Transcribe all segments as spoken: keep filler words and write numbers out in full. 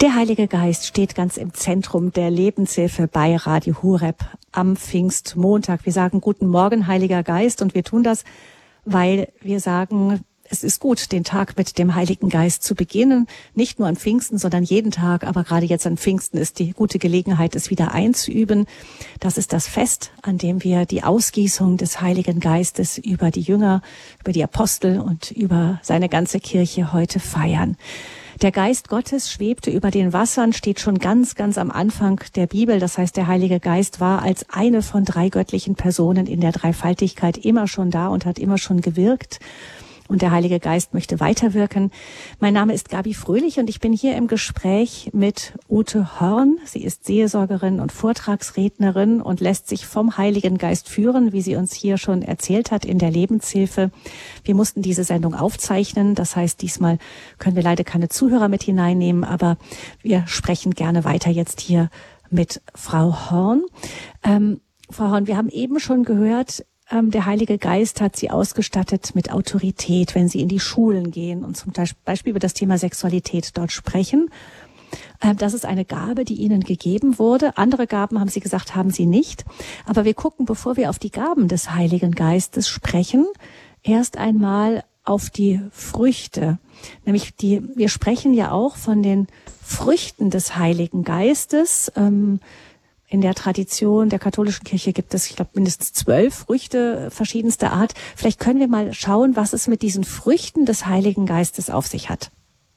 Der Heilige Geist steht ganz im Zentrum der Lebenshilfe bei Radio Horeb am Pfingstmontag. Wir sagen Guten Morgen, Heiliger Geist, und wir tun das, weil wir sagen, es ist gut, den Tag mit dem Heiligen Geist zu beginnen. Nicht nur an Pfingsten, sondern jeden Tag. Aber gerade jetzt an Pfingsten ist die gute Gelegenheit, es wieder einzuüben. Das ist das Fest, an dem wir die Ausgießung des Heiligen Geistes über die Jünger, über die Apostel und über seine ganze Kirche heute feiern. Der Geist Gottes schwebte über den Wassern, steht schon ganz, ganz am Anfang der Bibel. Das heißt, der Heilige Geist war als eine von drei göttlichen Personen in der Dreifaltigkeit immer schon da und hat immer schon gewirkt. Und der Heilige Geist möchte weiterwirken. Mein Name ist Gabi Fröhlich und ich bin hier im Gespräch mit Ute Horn. Sie ist Seelsorgerin und Vortragsrednerin und lässt sich vom Heiligen Geist führen, wie sie uns hier schon erzählt hat in der Lebenshilfe. Wir mussten diese Sendung aufzeichnen. Das heißt, diesmal können wir leider keine Zuhörer mit hineinnehmen, aber wir sprechen gerne weiter jetzt hier mit Frau Horn. Ähm, Frau Horn, wir haben eben schon gehört, der Heilige Geist hat sie ausgestattet mit Autorität, wenn sie in die Schulen gehen und zum Beispiel über das Thema Sexualität dort sprechen. Das ist eine Gabe, die ihnen gegeben wurde. Andere Gaben, haben sie gesagt, haben sie nicht. Aber wir gucken, bevor wir auf die Gaben des Heiligen Geistes sprechen, erst einmal auf die Früchte. Nämlich die, wir sprechen ja auch von den Früchten des Heiligen Geistes. In der Tradition der katholischen Kirche gibt es, ich glaube, mindestens zwölf Früchte verschiedenster Art. Vielleicht können wir mal schauen, was es mit diesen Früchten des Heiligen Geistes auf sich hat.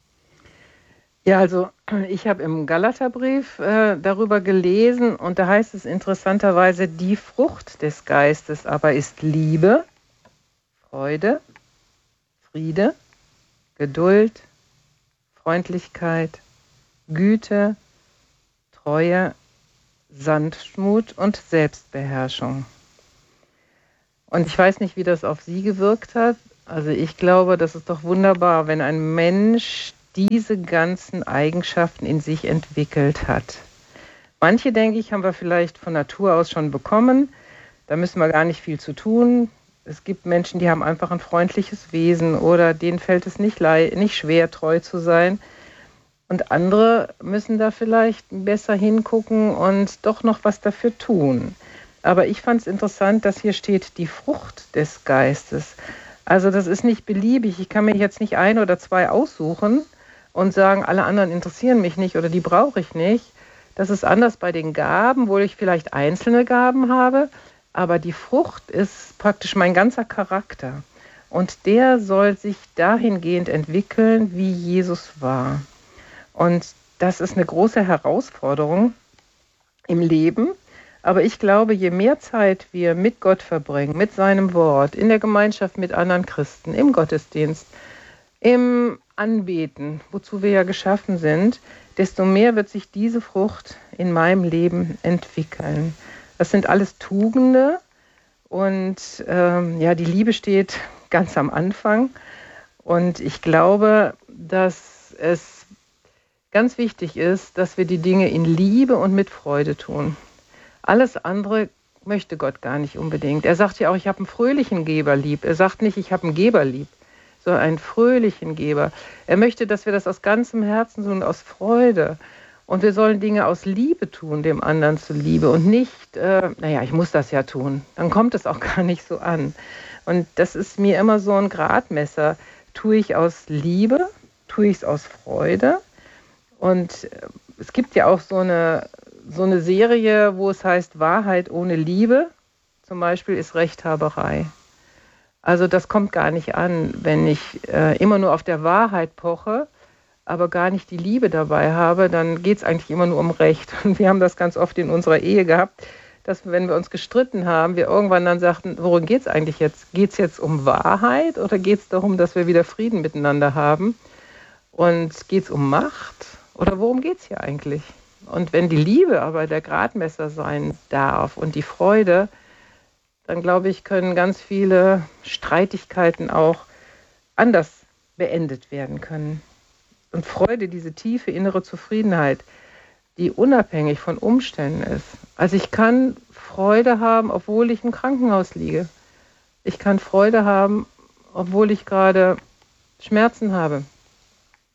Ja, also ich habe im Galaterbrief äh, darüber gelesen und da heißt es interessanterweise, die Frucht des Geistes aber ist Liebe, Freude, Friede, Geduld, Freundlichkeit, Güte, Treue, Sanftmut und Selbstbeherrschung. Und ich weiß nicht, wie das auf Sie gewirkt hat. Also ich glaube, das ist doch wunderbar, wenn ein Mensch diese ganzen Eigenschaften in sich entwickelt hat. Manche, denke ich, haben wir vielleicht von Natur aus schon bekommen. Da müssen wir gar nicht viel zu tun. Es gibt Menschen, die haben einfach ein freundliches Wesen oder denen fällt es nicht, le- nicht schwer, treu zu sein. Und andere müssen da vielleicht besser hingucken und doch noch was dafür tun. Aber ich fand es interessant, dass hier steht, die Frucht des Geistes. Also das ist nicht beliebig. Ich kann mir jetzt nicht ein oder zwei aussuchen und sagen, alle anderen interessieren mich nicht oder die brauche ich nicht. Das ist anders bei den Gaben, wo ich vielleicht einzelne Gaben habe. Aber die Frucht ist praktisch mein ganzer Charakter. Und der soll sich dahingehend entwickeln, wie Jesus war. Und das ist eine große Herausforderung im Leben. Aber ich glaube, je mehr Zeit wir mit Gott verbringen, mit seinem Wort, in der Gemeinschaft mit anderen Christen, im Gottesdienst, im Anbeten, wozu wir ja geschaffen sind, desto mehr wird sich diese Frucht in meinem Leben entwickeln. Das sind alles Tugende und ähm, ja, die Liebe steht ganz am Anfang. Und ich glaube, dass es ganz wichtig ist, dass wir die Dinge in Liebe und mit Freude tun. Alles andere möchte Gott gar nicht unbedingt. Er sagt ja auch, ich habe einen fröhlichen Geber lieb. Er sagt nicht, ich habe einen Geber lieb, sondern einen fröhlichen Geber. Er möchte, dass wir das aus ganzem Herzen tun, aus Freude. Und wir sollen Dinge aus Liebe tun, dem anderen zuliebe. Und nicht, äh, naja, ich muss das ja tun. Dann kommt es auch gar nicht so an. Und das ist mir immer so ein Gradmesser. Tue ich aus Liebe? Tue ich es aus Freude? Und es gibt ja auch so eine, so eine Serie, wo es heißt, Wahrheit ohne Liebe, zum Beispiel, ist Rechthaberei. Also das kommt gar nicht an, wenn ich äh, immer nur auf der Wahrheit poche, aber gar nicht die Liebe dabei habe, dann geht es eigentlich immer nur um Recht. Und wir haben das ganz oft in unserer Ehe gehabt, dass wenn wir uns gestritten haben, wir irgendwann dann sagten, worum geht es eigentlich jetzt? Geht es jetzt um Wahrheit oder geht es darum, dass wir wieder Frieden miteinander haben? Und geht es um Macht? Oder worum geht es hier eigentlich? Und wenn die Liebe aber der Gradmesser sein darf und die Freude, dann glaube ich, können ganz viele Streitigkeiten auch anders beendet werden können. Und Freude, diese tiefe innere Zufriedenheit, die unabhängig von Umständen ist. Also ich kann Freude haben, obwohl ich im Krankenhaus liege. Ich kann Freude haben, obwohl ich gerade Schmerzen habe.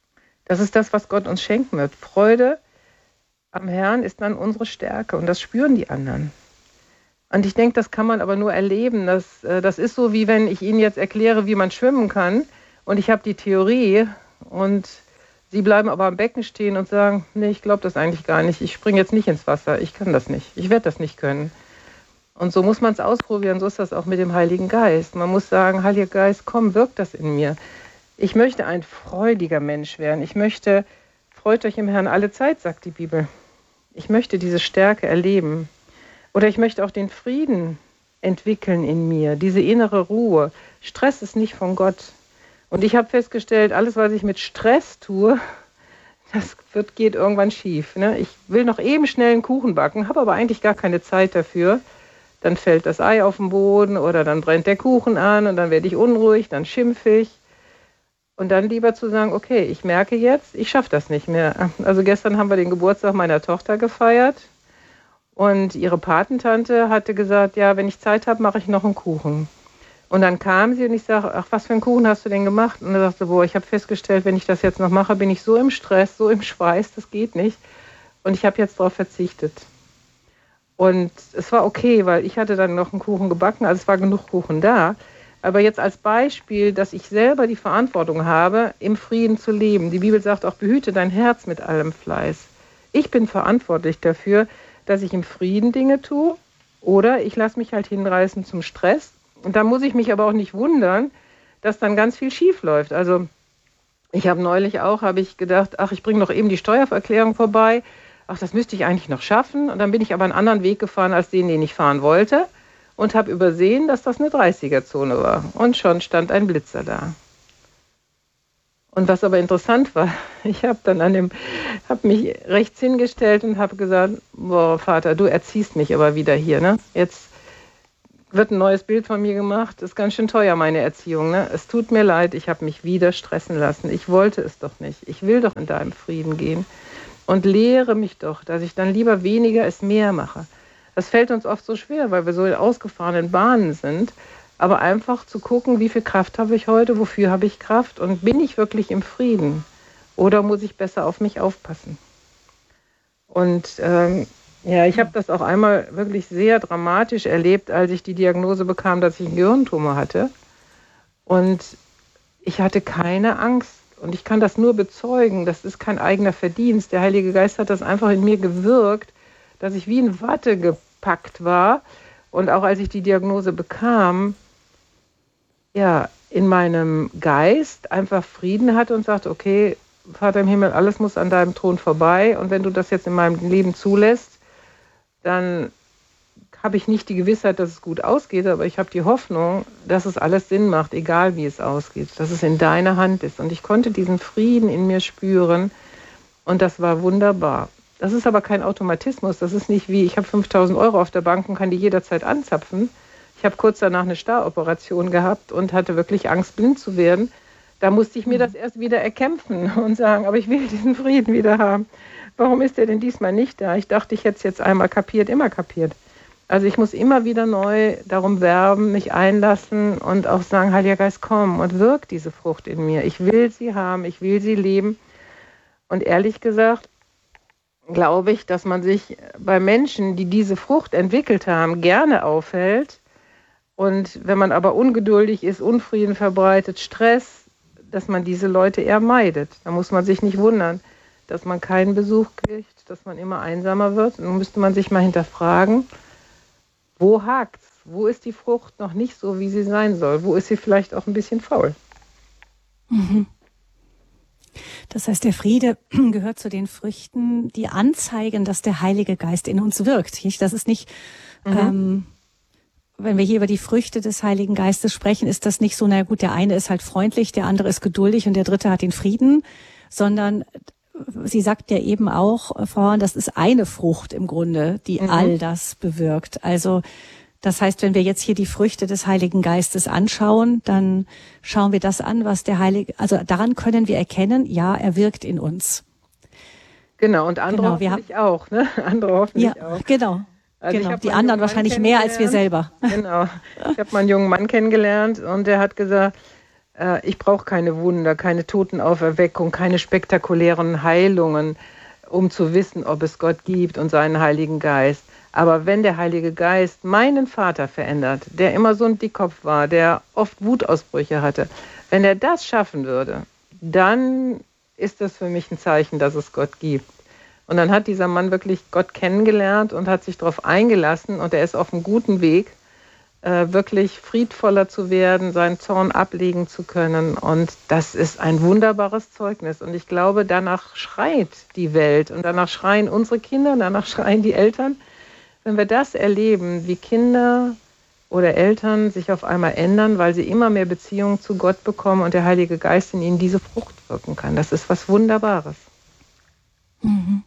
Das ist das, was Gott uns schenken wird. Freude am Herrn ist dann unsere Stärke und das spüren die anderen. Und ich denke, das kann man aber nur erleben. Das, das ist so, wie wenn ich Ihnen jetzt erkläre, wie man schwimmen kann und ich habe die Theorie und Sie bleiben aber am Becken stehen und sagen, nee, ich glaube das eigentlich gar nicht. Ich springe jetzt nicht ins Wasser. Ich kann das nicht. Ich werde das nicht können. Und so muss man es ausprobieren. So ist das auch mit dem Heiligen Geist. Man muss sagen, Heiliger Geist, komm, wirk das in mir. Ich möchte ein freudiger Mensch werden. Ich möchte, freut euch im Herrn alle Zeit, sagt die Bibel. Ich möchte diese Stärke erleben. Oder ich möchte auch den Frieden entwickeln in mir, diese innere Ruhe. Stress ist nicht von Gott. Und ich habe festgestellt, alles, was ich mit Stress tue, das wird, geht irgendwann schief. Ne? Ich will noch eben schnell einen Kuchen backen, habe aber eigentlich gar keine Zeit dafür. Dann fällt das Ei auf den Boden oder dann brennt der Kuchen an und dann werde ich unruhig, dann schimpfe ich. Und dann lieber zu sagen, okay, ich merke jetzt, ich schaffe das nicht mehr. Also gestern haben wir den Geburtstag meiner Tochter gefeiert und ihre Patentante hatte gesagt, ja, wenn ich Zeit habe, mache ich noch einen Kuchen. Und dann kam sie und ich sage, ach, was für einen Kuchen hast du denn gemacht? Und er sagte, boah, ich habe festgestellt, wenn ich das jetzt noch mache, bin ich so im Stress, so im Schweiß, das geht nicht. Und ich habe jetzt darauf verzichtet. Und es war okay, weil ich hatte dann noch einen Kuchen gebacken, also es war genug Kuchen da. Aber jetzt als Beispiel, dass ich selber die Verantwortung habe, im Frieden zu leben. Die Bibel sagt auch, behüte dein Herz mit allem Fleiß. Ich bin verantwortlich dafür, dass ich im Frieden Dinge tue oder ich lasse mich halt hinreißen zum Stress. Und da muss ich mich aber auch nicht wundern, dass dann ganz viel schief läuft. Also ich habe neulich auch, habe ich gedacht, ach, ich bringe noch eben die Steuererklärung vorbei. Ach, das müsste ich eigentlich noch schaffen. Und dann bin ich aber einen anderen Weg gefahren, als den, den ich fahren wollte. Und habe übersehen, dass das eine dreißiger-Zone war. Und schon stand ein Blitzer da. Und was aber interessant war, ich habe dann an dem, habe mich rechts hingestellt und habe gesagt, boah, Vater, du erziehst mich aber wieder hier, ne? Jetzt wird ein neues Bild von mir gemacht. Das ist ganz schön teuer, meine Erziehung, ne? Es tut mir leid, ich habe mich wieder stressen lassen. Ich wollte es doch nicht. Ich will doch in deinem Frieden gehen. Und lehre mich doch, dass ich dann lieber weniger als mehr mache. Das fällt uns oft so schwer, weil wir so in ausgefahrenen Bahnen sind. Aber einfach zu gucken, wie viel Kraft habe ich heute, wofür habe ich Kraft und bin ich wirklich im Frieden? Oder muss ich besser auf mich aufpassen? Und ähm, ja, ich habe das auch einmal wirklich sehr dramatisch erlebt, als ich die Diagnose bekam, dass ich einen Gehirntumor hatte. Und ich hatte keine Angst. Und ich kann das nur bezeugen, das ist kein eigener Verdienst. Der Heilige Geist hat das einfach in mir gewirkt, dass ich wie in Watte gepackt war. Und auch als ich die Diagnose bekam, ja, in meinem Geist einfach Frieden hatte und sagte, okay, Vater im Himmel, alles muss an deinem Thron vorbei. Und wenn du das jetzt in meinem Leben zulässt, dann habe ich nicht die Gewissheit, dass es gut ausgeht, aber ich habe die Hoffnung, dass es alles Sinn macht, egal wie es ausgeht, dass es in deiner Hand ist. Und ich konnte diesen Frieden in mir spüren und das war wunderbar. Das ist aber kein Automatismus, das ist nicht wie, ich habe fünftausend Euro auf der Bank und kann die jederzeit anzapfen. Ich habe kurz danach eine Staroperation gehabt und hatte wirklich Angst, blind zu werden. Da musste ich mir das erst wieder erkämpfen und sagen, aber ich will diesen Frieden wieder haben. Warum ist der denn diesmal nicht da? Ich dachte, ich hätte es jetzt einmal kapiert, immer kapiert. Also ich muss immer wieder neu darum werben, mich einlassen und auch sagen, Heiliger Geist, komm und wirk diese Frucht in mir. Ich will sie haben, ich will sie leben. Und ehrlich gesagt, glaube ich, dass man sich bei Menschen, die diese Frucht entwickelt haben, gerne aufhält. Und wenn man aber ungeduldig ist, Unfrieden verbreitet, Stress, dass man diese Leute eher meidet. Da muss man sich nicht wundern, dass man keinen Besuch kriegt, dass man immer einsamer wird. Nun müsste man sich mal hinterfragen, wo hakt's? Wo ist die Frucht noch nicht so, wie sie sein soll? Wo ist sie vielleicht auch ein bisschen faul? Mhm. Das heißt, der Friede gehört zu den Früchten, die anzeigen, dass der Heilige Geist in uns wirkt. Das ist nicht, mhm. ähm, wenn wir hier über die Früchte des Heiligen Geistes sprechen, ist das nicht so, na gut, der eine ist halt freundlich, der andere ist geduldig und der dritte hat den Frieden, sondern Sie sagt ja eben auch, Frau Horn, das ist eine Frucht im Grunde, die mhm. all das bewirkt. Also das heißt, wenn wir jetzt hier die Früchte des Heiligen Geistes anschauen, dann schauen wir das an, was der Heilige, also daran können wir erkennen, ja, er wirkt in uns. Genau, und andere genau, hoffentlich haben, auch, ne? Andere hoffentlich ja, auch. Genau. Also genau. Die anderen wahrscheinlich mehr als wir selber. Genau. Ich habe mal einen jungen Mann kennengelernt und der hat gesagt, äh, ich brauche keine Wunder, keine Totenauferweckung, keine spektakulären Heilungen, um zu wissen, ob es Gott gibt und seinen Heiligen Geist. Aber wenn der Heilige Geist meinen Vater verändert, der immer so ein Dickkopf war, der oft Wutausbrüche hatte, wenn er das schaffen würde, dann ist das für mich ein Zeichen, dass es Gott gibt. Und dann hat dieser Mann wirklich Gott kennengelernt und hat sich darauf eingelassen und er ist auf einem guten Weg, äh, wirklich friedvoller zu werden, seinen Zorn ablegen zu können. Und das ist ein wunderbares Zeugnis. Und ich glaube, danach schreit die Welt und danach schreien unsere Kinder, danach schreien die Eltern. Wenn wir das erleben, wie Kinder oder Eltern sich auf einmal ändern, weil sie immer mehr Beziehungen zu Gott bekommen und der Heilige Geist in ihnen diese Frucht wirken kann, das ist was Wunderbares. Mhm.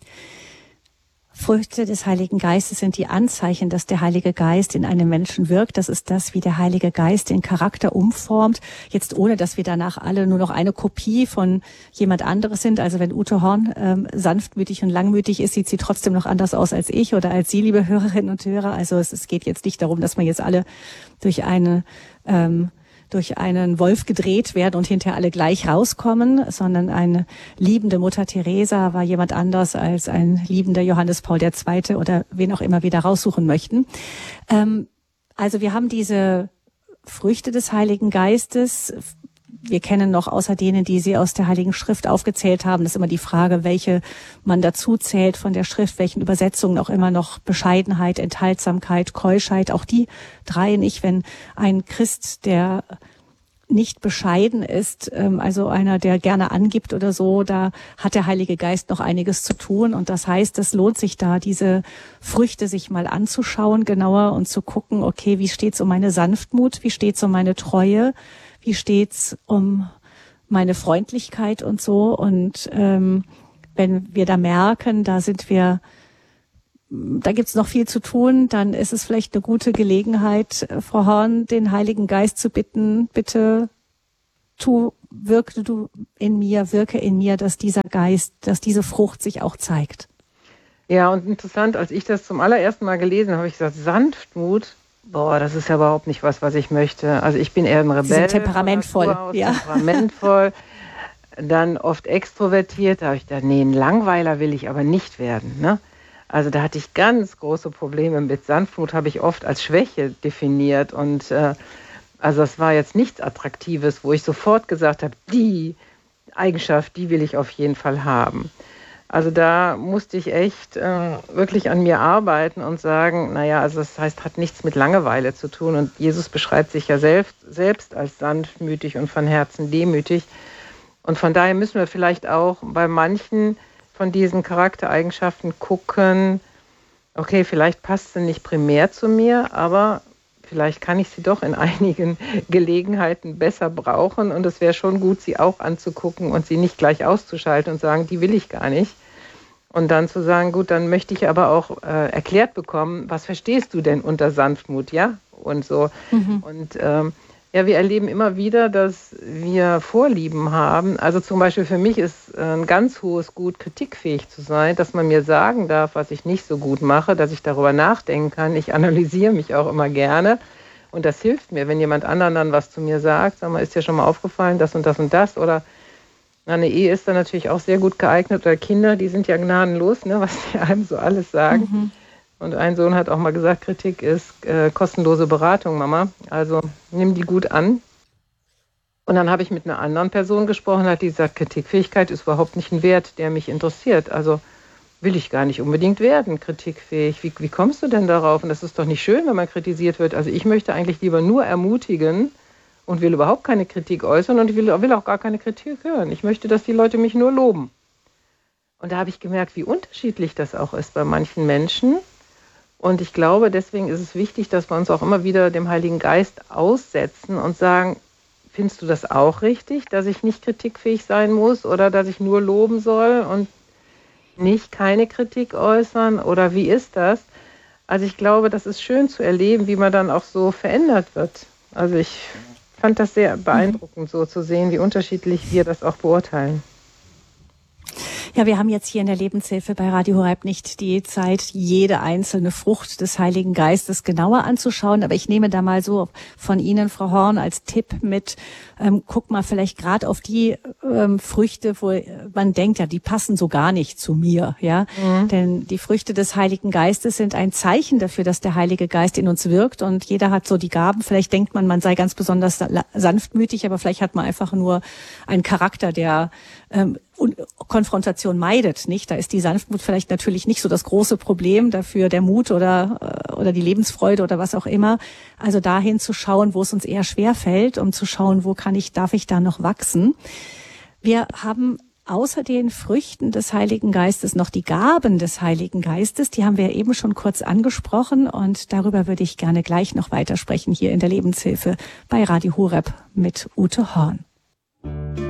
Früchte des Heiligen Geistes sind die Anzeichen, dass der Heilige Geist in einem Menschen wirkt. Das ist das, wie der Heilige Geist den Charakter umformt. Jetzt ohne, dass wir danach alle nur noch eine Kopie von jemand anderes sind. Also wenn Ute Horn ähm, sanftmütig und langmütig ist, sieht sie trotzdem noch anders aus als ich oder als Sie, liebe Hörerinnen und Hörer. Also es, es geht jetzt nicht darum, dass man jetzt alle durch eine ähm, durch einen Wolf gedreht werden und hinterher alle gleich rauskommen, sondern eine liebende Mutter Teresa war jemand anders als ein liebender Johannes Paul der Zweite oder wen auch immer wir da raussuchen möchten. Ähm, also wir haben diese Früchte des Heiligen Geistes. Wir kennen noch außer denen, die Sie aus der Heiligen Schrift aufgezählt haben, das ist immer die Frage, welche man dazu zählt von der Schrift, welchen Übersetzungen auch immer noch Bescheidenheit, Enthaltsamkeit, Keuschheit, auch die drei nicht, wenn ein Christ, der nicht bescheiden ist, also einer, der gerne angibt oder so, da hat der Heilige Geist noch einiges zu tun und das heißt, es lohnt sich da, diese Früchte sich mal anzuschauen, genauer und zu gucken, okay, wie steht's um meine Sanftmut, wie steht's um meine Treue, wie steht's um meine Freundlichkeit und so. Und ähm, wenn wir da merken, da sind wir, da gibt's noch viel zu tun, dann ist es vielleicht eine gute Gelegenheit, Frau Horn, den Heiligen Geist zu bitten, bitte tu, wirke du in mir, wirke in mir, dass dieser Geist, dass diese Frucht sich auch zeigt. Ja, und interessant, als ich das zum allerersten Mal gelesen habe, habe ich gesagt, Sanftmut, boah, das ist ja überhaupt nicht was, was ich möchte. Also ich bin eher ein Rebell. Sie sind temperamentvoll. Aus, ja. Temperamentvoll, dann oft extrovertiert. Da habe ich gedacht, nee, ein Langweiler will ich aber nicht werden. Ne? Also da hatte ich ganz große Probleme mit. Sanftmut habe ich oft als Schwäche definiert. Und äh, also das war jetzt nichts Attraktives, wo ich sofort gesagt habe, die Eigenschaft, die will ich auf jeden Fall haben. Also da musste ich echt äh, wirklich an mir arbeiten und sagen, naja, also das heißt, hat nichts mit Langeweile zu tun. Und Jesus beschreibt sich ja selbst, selbst als sanftmütig und von Herzen demütig. Und von daher müssen wir vielleicht auch bei manchen von diesen Charaktereigenschaften gucken, okay, vielleicht passt sie nicht primär zu mir, aber vielleicht kann ich sie doch in einigen Gelegenheiten besser brauchen. Und es wäre schon gut, sie auch anzugucken und sie nicht gleich auszuschalten und sagen, die will ich gar nicht. Und dann zu sagen, gut, dann möchte ich aber auch äh, erklärt bekommen, was verstehst du denn unter Sanftmut, ja? Und so. Mhm. Und ähm, ja, wir erleben immer wieder, dass wir Vorlieben haben. Also zum Beispiel für mich ist äh, ein ganz hohes Gut, kritikfähig zu sein, dass man mir sagen darf, was ich nicht so gut mache, dass ich darüber nachdenken kann. Ich analysiere mich auch immer gerne. Und das hilft mir, wenn jemand anderen dann was zu mir sagt, sag mal, ist dir schon mal aufgefallen, das und das und das, oder eine Ehe ist dann natürlich auch sehr gut geeignet, oder Kinder, die sind ja gnadenlos, ne, was die einem so alles sagen. Mhm. Und ein Sohn hat auch mal gesagt, Kritik ist äh, kostenlose Beratung, Mama. Also nimm die gut an. Und dann habe ich mit einer anderen Person gesprochen, hat die gesagt, Kritikfähigkeit ist überhaupt nicht ein Wert, der mich interessiert. Also will ich gar nicht unbedingt werden, kritikfähig. Wie, wie kommst du denn darauf? Und das ist doch nicht schön, wenn man kritisiert wird. Also ich möchte eigentlich lieber nur ermutigen, und will überhaupt keine Kritik äußern und ich will, will auch gar keine Kritik hören. Ich möchte, dass die Leute mich nur loben. Und da habe ich gemerkt, wie unterschiedlich das auch ist bei manchen Menschen. Und ich glaube, deswegen ist es wichtig, dass wir uns auch immer wieder dem Heiligen Geist aussetzen und sagen, findest du das auch richtig, dass ich nicht kritikfähig sein muss oder dass ich nur loben soll und nicht keine Kritik äußern? Oder wie ist das? Also ich glaube, das ist schön zu erleben, wie man dann auch so verändert wird. Also ich fand das sehr beeindruckend, so zu sehen, wie unterschiedlich wir das auch beurteilen. Ja, wir haben jetzt hier in der Lebenshilfe bei Radio Horeb nicht die Zeit, jede einzelne Frucht des Heiligen Geistes genauer anzuschauen. Aber ich nehme da mal so von Ihnen, Frau Horn, als Tipp mit, ähm, guck mal vielleicht gerade auf die ähm, Früchte, wo man denkt, ja, die passen so gar nicht zu mir. Ja, mhm. Denn die Früchte des Heiligen Geistes sind ein Zeichen dafür, dass der Heilige Geist in uns wirkt. Und jeder hat so die Gaben. Vielleicht denkt man, man sei ganz besonders sanftmütig, aber vielleicht hat man einfach nur einen Charakter, der ähm, Konfrontation meidet, nicht? Da ist die Sanftmut vielleicht natürlich nicht so das große Problem, dafür der Mut oder oder die Lebensfreude oder was auch immer. Also dahin zu schauen, wo es uns eher schwer fällt, um zu schauen, wo kann ich, darf ich da noch wachsen. Wir haben außer den Früchten des Heiligen Geistes noch die Gaben des Heiligen Geistes. Die haben wir eben schon kurz angesprochen und darüber würde ich gerne gleich noch weitersprechen hier in der Lebenshilfe bei Radio Horeb mit Ute Horn.